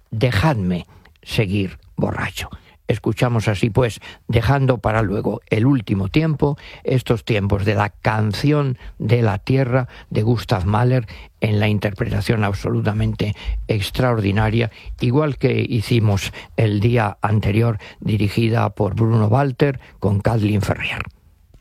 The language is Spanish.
Dejadme seguir borracho. Escuchamos así pues, dejando para luego el último tiempo, estos tiempos de la canción de la tierra de Gustav Mahler en la interpretación absolutamente extraordinaria, igual que hicimos el día anterior, dirigida por Bruno Walter con Kathleen Ferrier.